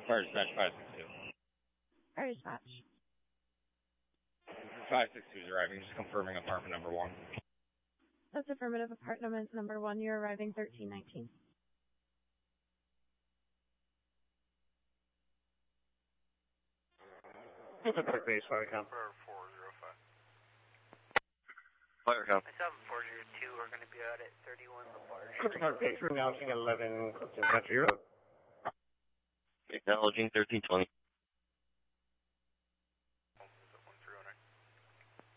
Fire dispatch 562. Fire dispatch. 562 is arriving, just confirming apartment number 1. That's affirmative. Apartment number 1, you're arriving 1319. Park base, fire count. 405. Fire count. 7402, we're going to be out at 31 LaBarge. Park base, we're announcing 11 Clifton Country Road. Acknowledging 1320.